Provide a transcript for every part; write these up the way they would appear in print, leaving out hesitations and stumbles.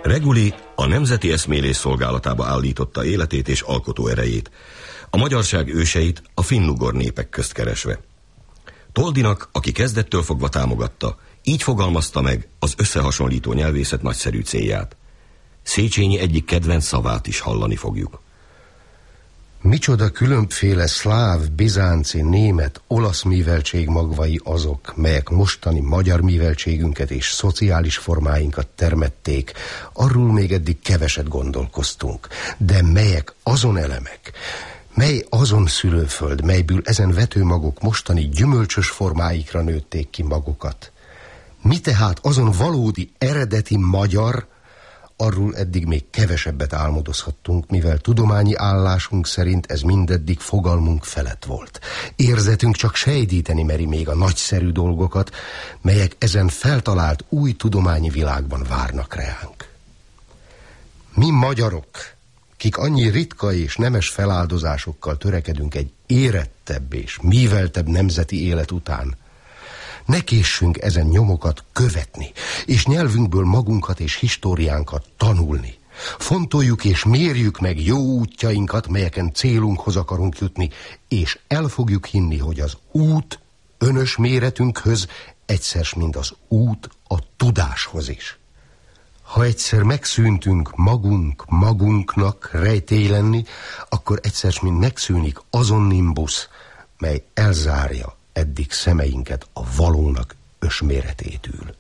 Reguli a Nemzeti Eszmélés Szolgálatába állította életét és alkotó erejét, a magyarság őseit a finnugor népek közt keresve. Toldinak, aki kezdettől fogva támogatta, így fogalmazta meg az összehasonlító nyelvészet nagyszerű célját. Széchenyi egyik kedvenc szavát is hallani fogjuk. Micsoda különbféle szláv, bizánci, német, olasz műveltség magvai azok, melyek mostani magyar műveltségünket és szociális formáinkat termették, arról még eddig keveset gondolkoztunk, de melyek azon elemek, mely azon szülőföld, melyből ezen vetőmagok mostani gyümölcsös formáikra nőtték ki magukat. Mi tehát azon valódi, eredeti magyar, arról eddig még kevesebbet álmodozhattunk, mivel tudományi állásunk szerint ez mindeddig fogalmunk felett volt. Érzetünk csak sejtíteni meri még a nagyszerű dolgokat, melyek ezen feltalált új tudományi világban várnak reánk. Mi magyarok, kik annyi ritka és nemes feláldozásokkal törekedünk egy érettebb és műveltebb nemzeti élet után, ne késsünk ezen nyomokat követni, és nyelvünkből magunkat és históriánkat tanulni. Fontoljuk és mérjük meg jó útjainkat, melyeken célunkhoz akarunk jutni, és el fogjuk hinni, hogy az út önös méretünkhöz egyszer mind az út a tudáshoz is. Ha egyszer megszűntünk magunknak rejtély lenni, akkor egyszer mind megszűnik azon nimbusz, mely elzárja eddig szemeinket a valónak ösméretétül.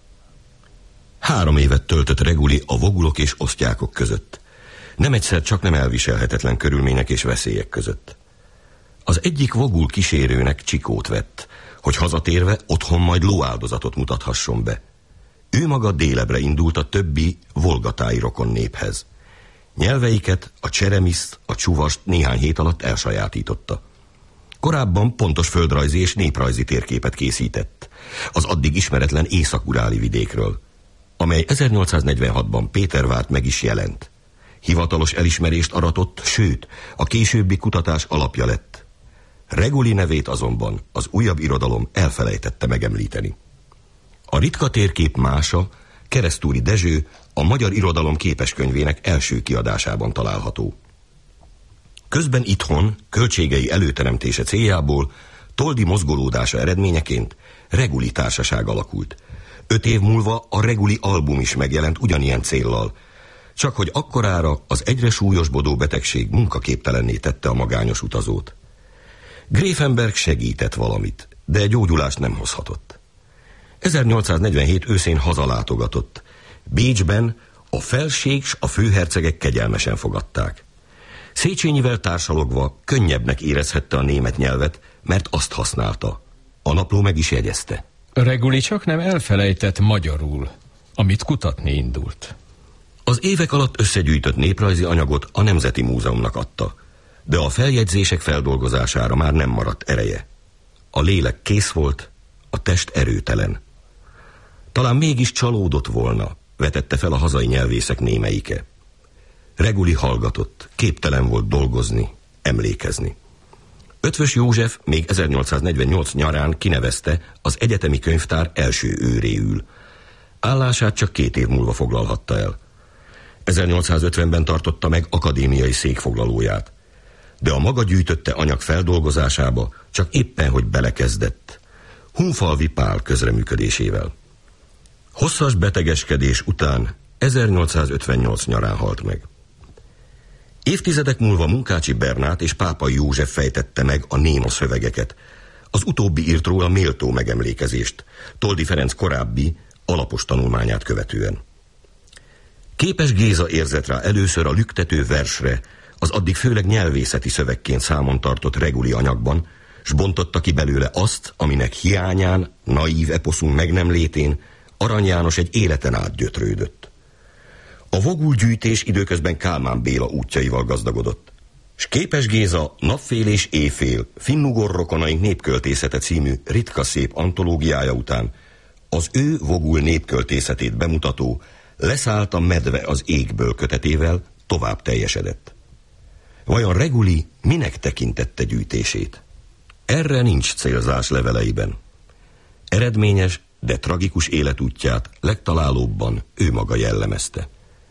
3 évet töltött Reguli a vogulok és osztjákok között. Nem egyszer, csak nem elviselhetetlen körülmények és veszélyek között. Az egyik vogul kísérőnek csikót vett, hogy hazatérve otthon majd lóáldozatot mutathasson be. Ő maga délebre indult a többi volgatáji rokon néphez. Nyelveiket, a cseremiszt, a csuvast néhány hét alatt elsajátította. Korábban pontos földrajzi és néprajzi térképet készített az addig ismeretlen észak-uráli vidékről, amely 1846-ban Pétervárt meg is jelent. Hivatalos elismerést aratott, sőt, a későbbi kutatás alapja lett. Reguli nevét azonban az újabb irodalom elfelejtette megemlíteni. A ritka térkép mása, Keresztúri Dezső a magyar irodalom képeskönyvének első kiadásában található. Közben itthon, költségei előteremtése céljából, Toldy mozgolódása eredményeként Reguli társaság alakult. 5 év múlva a Reguli album is megjelent ugyanilyen céllal, csak hogy akkorára az egyre súlyosbodó betegség munkaképtelenné tette a magányos utazót. Gräfenberg segített valamit, de gyógyulást nem hozhatott. 1847 őszén hazalátogatott. Bécsben a felség s a főhercegek kegyelmesen fogadták. Széchenyivel társalogva könnyebbnek érezhette a német nyelvet, mert azt használta. A napló meg is jegyezte. Reguli csak nem elfelejtett magyarul, amit kutatni indult. Az évek alatt összegyűjtött néprajzi anyagot a Nemzeti Múzeumnak adta, de a feljegyzések feldolgozására már nem maradt ereje. A lélek kész volt, a test erőtelen. Talán mégis csalódott volna, vetette fel a hazai nyelvészek némelyike. Reguli hallgatott, képtelen volt dolgozni, emlékezni. Eötvös József még 1848 nyarán kinevezte az egyetemi könyvtár első őréül. Állását csak 2 év múlva foglalhatta el. 1850-ben tartotta meg akadémiai székfoglalóját, de a maga gyűjtötte anyag feldolgozásába csak éppen, hogy belekezdett, Hunfalvi Pál közreműködésével. Hosszas betegeskedés után 1858 nyarán halt meg. Évtizedek múlva Munkácsi Bernát és Pápai József fejtette meg a néma szövegeket. Az utóbbi írt róla méltó megemlékezést, Toldy Ferenc korábbi, alapos tanulmányát követően. Képes Géza érzett rá először a lüktető versre, az addig főleg nyelvészeti szövegként számon tartott Reguli anyagban, s bontotta ki belőle azt, aminek hiányán, naív eposzunk meg nem létén Arany János egy életen át gyötrődött. A vogulgyűjtés időközben Kálmán Béla útjaival gazdagodott, s Képes Géza Napfél és éjfél, Finnugor rokonaink népköltészete című ritka szép antológiája után az ő vogul népköltészetét bemutató Leszállt a medve az égből kötetével tovább teljesedett. Vajon Reguli minek tekintette gyűjtését? Erre nincs célzás leveleiben. Eredményes, de tragikus életútját legtalálóbban ő maga jellemezte.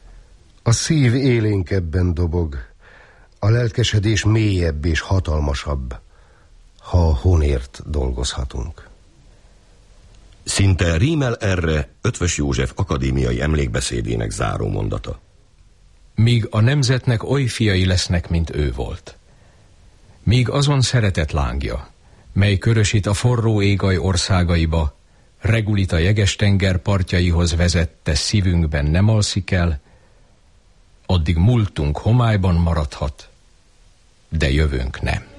A szív élénkebben dobog, a lelkesedés mélyebb és hatalmasabb, ha a honért dolgozhatunk. Szinte rímel erre Eötvös József akadémiai emlékbeszédének záró mondata. Míg a nemzetnek oly fiai lesznek, mint ő volt. Míg azon szeretet lángja, mely körösít a forró égaj országaiba, regulit a jeges-tenger partjaihoz vezette szívünkben nem alszik el, addig múltunk homályban maradhat, de jövőnk nem.